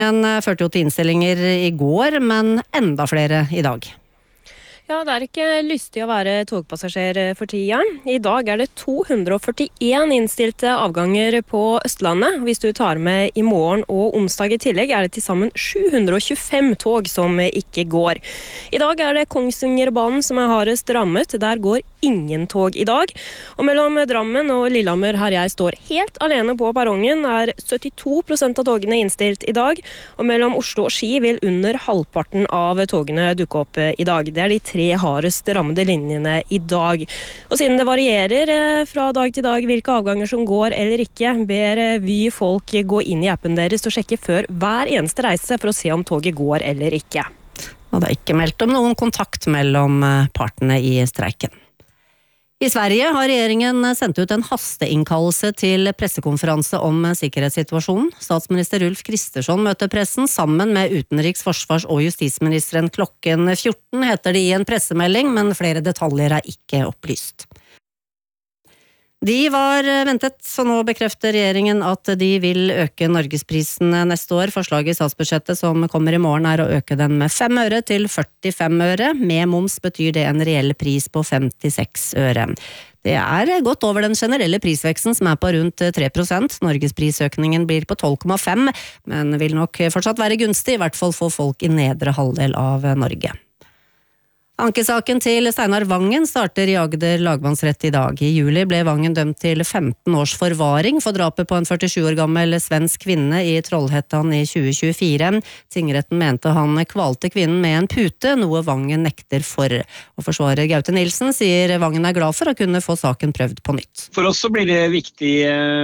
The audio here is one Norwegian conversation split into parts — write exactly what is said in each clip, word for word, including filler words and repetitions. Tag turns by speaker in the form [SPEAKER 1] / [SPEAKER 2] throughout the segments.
[SPEAKER 1] En førte jo til innstillinger i går, men enda flere i dag.
[SPEAKER 2] Ja, det er ikke lystig å være togpassasjer for tida. I dag er det to hundre og førtien innstilte avganger på Østlandet. Hvis du tar med i morgen og onsdag i tillegg, er det til sammen sju hundre og tjuefem tog som ikke går. I dag er det Kongsvingerbanen som er hardest rammet. Der går ingen tog i dag. Og mellom Drammen og Lillehammer, her jeg står helt alene på perrongen, er syttito prosent av togene innstilt i dag. Og mellom Oslo og Ski vil under halvparten av togene dukke opp i dag. Det er de tre hardest rammede linjene i dag. Og siden det varierer fra dag til dag hvilke avganger som går eller ikke, ber vi folk gå inn i appen deres og sjekke før hver eneste reise for å se om toget går eller ikke.
[SPEAKER 1] Og det er ikke meldt om noen kontakt mellom partene i streiken. I Sverige har regjeringen sendt ut en hasteinnkallelse til pressekonferanse om sikkerhetssituasjonen. Statsminister Ulf Kristersson møter pressen sammen med utenriks-, forsvars- og justisministeren klokken fjorten, heter det i en pressemelding, men flere detaljer er ikke opplyst. De var ventet, så nå bekrefter regjeringen at de vil øke norgesprisen neste år. Forslaget i statsbudsjettet som kommer i morgen er å øke den med fem øre til førtifem øre. Med moms betyr det en reell pris på femtiseks øre. Det er godt over den generelle prisveksten som er på rundt tre prosent. Norgesprisøkningen blir på tolv komma fem, men vil nok fortsatt være gunstig, i hvert fall for folk i nedre halvdel av Norge. Ankesaken til Steinar Vangen starter i Agder lagmannsrett i dag. I juli ble Vangen dømt til femten års forvaring for drapet på en førtisju år gammel svensk kvinne i Trollhättan i tjue tjuefire. Tingretten mente han kvalte kvinnen med en pute, noe Vangen nekter for. Og forsvarer Gaute Nilsen sier Vangen er glad for å kunne få saken prøvd på nytt.
[SPEAKER 3] For oss så blir det viktig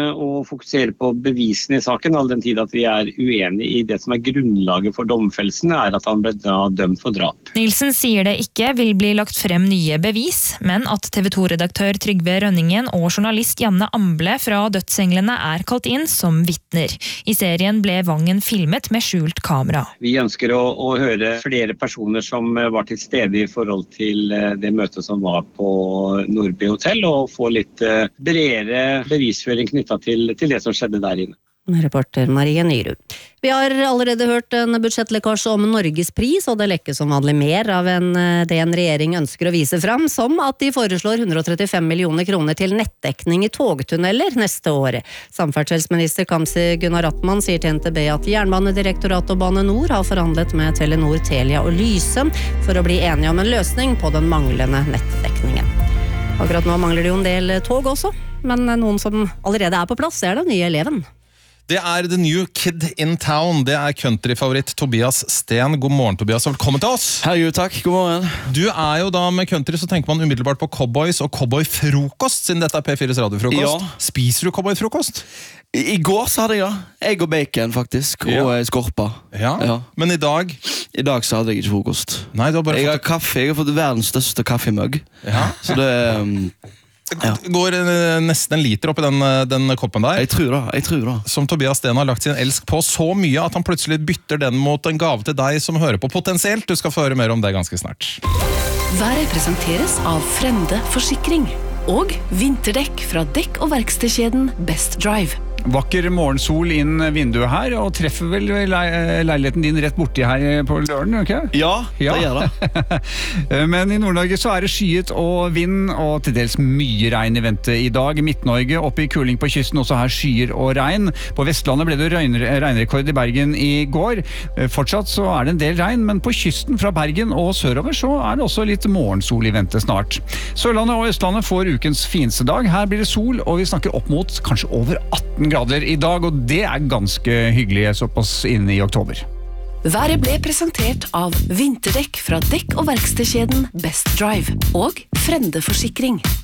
[SPEAKER 3] å fokusere på bevisene i saken, all den tid at vi er uenige i det som er grunnlaget for domfellelsen, er at han ble dømt for drap.
[SPEAKER 4] Nilsen sier det ikke vil bli lagt frem nye bevis, men at T V to-redaktør Trygve Rønningen og journalist Janne Amble fra Dødsenglene er kalt inn som vitner. I serien ble Vangen filmet med skjult kamera.
[SPEAKER 3] Vi ønsker å, å høre flere personer som var til stede i forhold til det møtet som var på Nordby Hotel, og få litt bredere bevisføring knyttet til, til det som skjedde der inne.
[SPEAKER 1] Reporter Marie Nyrud. Vi har allerede hørt en budsjettlekkasje om Norgespris, og det lekkes som vanlig mer av en, det en regjering ønsker å vise fram, som at de foreslår hundre og trettifem millioner kroner til nettdekning i togtunneler neste år. Samferdselsminister Kamzy Gunnar Rattmann sier til N T B at Jernbanedirektoratet og Bane Nor har forhandlet med Telenor, Telia og Lyse for å bli enige om en løsning på den manglende nettdekningen. Akkurat nå mangler det jo en del tog også, men noen som allerede er på plass, er den nye eleven.
[SPEAKER 5] Det er The New Kid in Town. Det er countryfavoritt Tobias Sten. God morgen, Tobias. Velkommen til oss.
[SPEAKER 6] Herregud, takk. God morgen.
[SPEAKER 5] Du er jo da med country, så tenker man umiddelbart på cowboys og cowboyfrokost, siden dette er P fires radiofrokost.
[SPEAKER 6] Ja.
[SPEAKER 5] Spiser du cowboyfrokost?
[SPEAKER 6] I, I går så hadde jeg ja. Egg og bacon, faktisk. Og ja. Skorpa.
[SPEAKER 5] Ja. Ja. Men i dag?
[SPEAKER 6] I dag så hadde jeg ikke frokost.
[SPEAKER 5] Nei, du har bare
[SPEAKER 6] jeg
[SPEAKER 5] fått...
[SPEAKER 6] har kaffe. Jeg har fått verdens største kaffemøgg. Ja. Så det... Um...
[SPEAKER 5] Det går nesten en liter opp i den, den koppen der.
[SPEAKER 6] Jeg tror det, jeg tror det.
[SPEAKER 5] Som Tobias Sten har lagt sin elsk på så mye at han plutselig bytter den mot en gave til deg som hører på potensielt. Du skal få høre mer om det ganske snart.
[SPEAKER 7] Været presenteres av Frende Forsikring og vinterdekk fra dekk- og verkstedkjeden Best Drive.
[SPEAKER 8] Vakker morgensol inn vinduet her, og treffer vel le- leiligheten din rett borti her på Løren, ok?
[SPEAKER 6] Ja, ja, det gjør det.
[SPEAKER 8] Men i Nord-Norge så er det skyet og vind, og til dels mye regn i vente i dag. I Midt-Norge, oppe i kuling på kysten, også her skyer og regn. På Vestlandet ble det regn- regnrekord i Bergen i går. Fortsatt så er det en del regn, men på kysten fra Bergen og sørover så er det også litt morgensol i vente snart. Sørlandet og Østlandet får ukens fineste dag. Her blir det sol, og vi snakker opp mot kanskje over atten grader i dag, og det er ganske hyggelig såpass inne i oktober.
[SPEAKER 7] Været ble presentert av vinterdekk fra dekk- og verkstedkjeden Best Drive og Frende Forsikring.